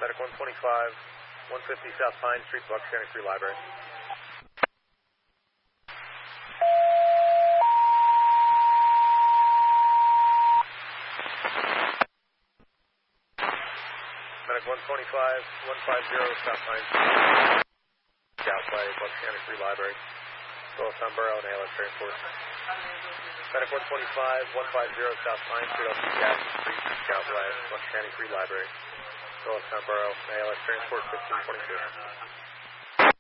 Medic 125, 150 South Pine Street, Bucks County Free Library. Medic 125, 150 South Pine Street, Scout by Bucks County Free Library. Phyllis Sunborough and ALS transport. Medic 125, 150 South Pine Street, LC Jackson Street, Scout by Bucks County Free Library. Phyllis Sunborough, ALS transport 1522.